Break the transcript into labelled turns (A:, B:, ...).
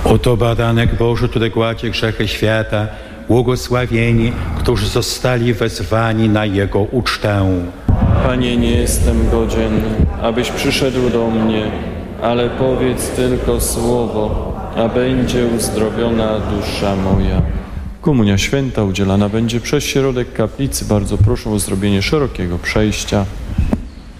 A: Oto baranek Boży, który gładzi grzechy świata, błogosławieni, którzy zostali wezwani na Jego ucztę.
B: Panie, nie jestem godzien, abyś przyszedł do mnie, ale powiedz tylko słowo, a będzie uzdrowiona dusza moja. Komunia święta udzielana będzie przez środek kaplicy. Bardzo proszę o zrobienie szerokiego przejścia.